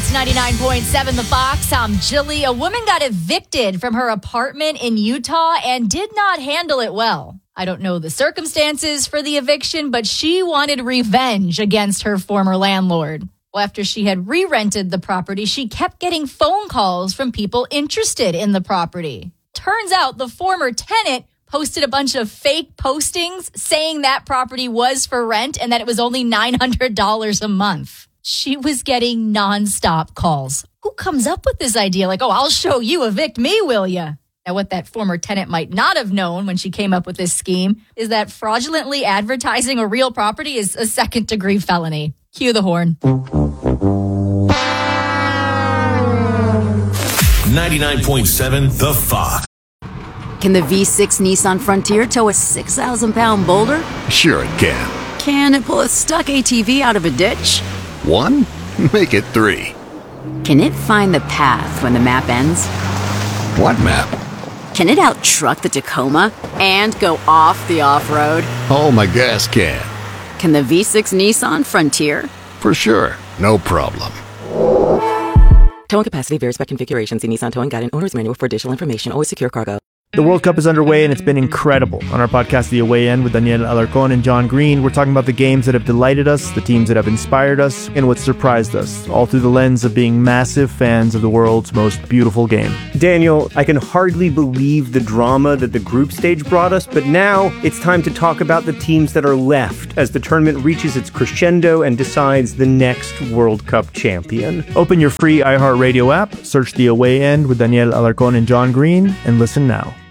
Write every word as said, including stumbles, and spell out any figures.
It's ninety-nine point seven The Fox. I'm Jilly. A woman got evicted from her apartment in Utah and did not handle it well. I don't know the circumstances for the eviction, but she wanted revenge against her former landlord. Well, after she had re-rented the property, she kept getting phone calls from people interested in the property. Turns out the former tenant posted a bunch of fake postings saying that property was for rent and that it was only nine hundred dollars a month. She was getting nonstop calls. Who comes up with this idea? Like, oh, I'll show you, evict me, will ya? Now, what that former tenant might not have known when she came up with this scheme is that fraudulently advertising a real property is a second-degree felony. Cue the horn. ninety-nine point seven The Fox. Can the V six Nissan Frontier tow a six thousand pound boulder? Sure it can. Can it pull a stuck A T V out of a ditch? One? Make it three. Can it find the path when the map ends? What map? Can it out-truck the Tacoma and go off the off-road? Oh, my gas can. Can the V six Nissan Frontier? For sure. No problem. Towing capacity varies by configuration. See Nissan Towing Guide and Owner's Manual for additional information. Always secure cargo. The World Cup is underway and it's been incredible. On our podcast, The Away End, with Daniel Alarcon and John Green, we're talking about the games that have delighted us, the teams that have inspired us, and what surprised us, all through the lens of being massive fans of the world's most beautiful game. Daniel, I can hardly believe the drama that the group stage brought us, but now it's time to talk about the teams that are left as the tournament reaches its crescendo and decides the next World Cup champion. Open your free iHeartRadio app, search The Away End with Daniel Alarcon and John Green, and listen now.